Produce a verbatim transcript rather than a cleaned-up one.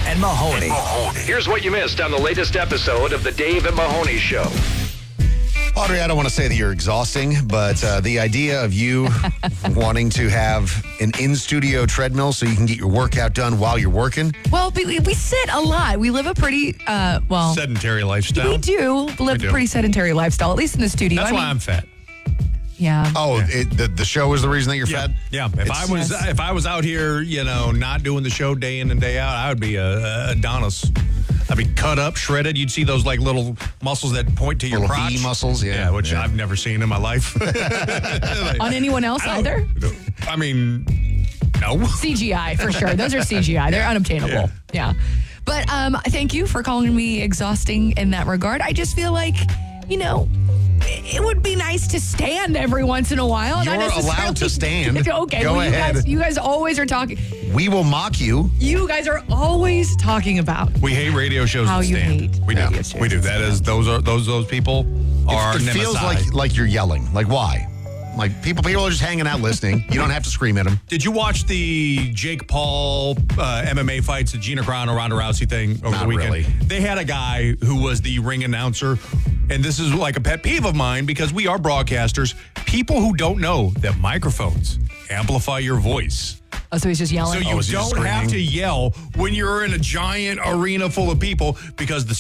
and Mahoney. Here's what you missed on the latest episode of the Dave and Mahoney Show. Audrey, I don't want to say that you're exhausting, but uh, the idea of you wanting to have an in-studio treadmill so you can get your workout done while you're working. Well, we, we sit a lot. We live a pretty, uh, well... sedentary lifestyle. We do live do. a pretty sedentary lifestyle, at least in the studio. That's I why mean, I'm fat. Yeah. Oh, It, the, the show is the reason that you're Yeah, fat? yeah. If It's- I was Yes. if I was out here, you know, not doing the show day in and day out, I would be a, a Adonis. I'd be cut up, shredded. You'd see those like little muscles that point to your Little crotch. V muscles, yeah. Yeah, which Yeah. I've never seen in my life. Like, On anyone else I either? don't- I mean, no. C G I, for sure. Those are C G I. They're unobtainable. Yeah. But um, thank you for calling me exhausting in that regard. I just feel like, you know, it would be nice to stand every once in a while. You're Not necessarily- allowed to stand. Okay, Go well, you ahead. guys, you guys always are talking. We will mock you. You guys are always talking about We hate radio shows how that you stand. hate we do. radio shows. We do. That is those are those those people are It feels nemesis. like like you're yelling. Like, why? Like, people people are just hanging out listening. You don't have to scream at them. Did you watch the Jake Paul uh, M M A fights, the Gina Carano, Ronda Rousey thing over Not the weekend? really. They had a guy who was the ring announcer, and this is like a pet peeve of mine because we are broadcasters. People who don't know that microphones amplify your voice. Oh, so he's just yelling. So you is he just don't have screaming? to yell when you're in a giant arena full of people because the